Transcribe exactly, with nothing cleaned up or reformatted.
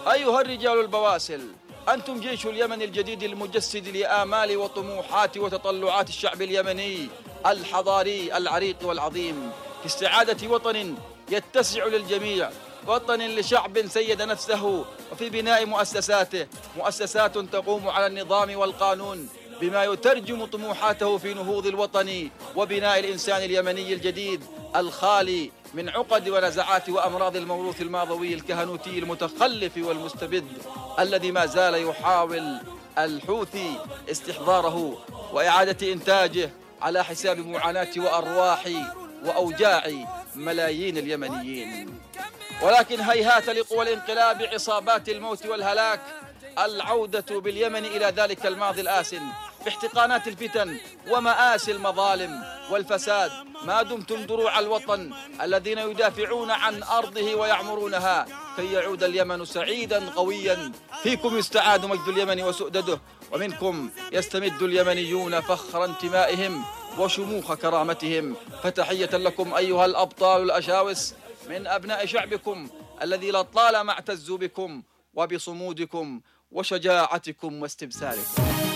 أيها الرجال البواسل، أنتم جيش اليمن الجديد المجسد لآمال وطموحات وتطلعات الشعب اليمني الحضاري العريق والعظيم، في استعادة وطن يتسع للجميع، وطن لشعب سيد نفسه، وفي بناء مؤسساته، مؤسسات تقوم على النظام والقانون بما يترجم طموحاته في نهوض الوطن وبناء الإنسان اليمني الجديد الخالي من عقد ونزعات وأمراض الموروث الماضوي الكهنوتي المتخلف والمستبد الذي ما زال يحاول الحوثي استحضاره وإعادة إنتاجه على حساب معاناة وأرواح وأوجاع ملايين اليمنيين. ولكن هيهات لقوى الانقلاب عصابات الموت والهلاك العودة باليمن إلى ذلك الماضي الآسن باحتقانات الفتن ومآسي المظالم والفساد، ما دمتم دروع الوطن الذين يدافعون عن أرضه ويعمرونها كي يعود اليمن سعيدا قويا. فيكم يستعاد مجد اليمن وسؤدده، ومنكم يستمد اليمنيون فخر انتمائهم وشموخ كرامتهم. فتحية لكم أيها الأبطال الأشاوس من أبناء شعبكم الذي لطالما اعتزوا بكم وبصمودكم وشجاعتكم واستبسالكم.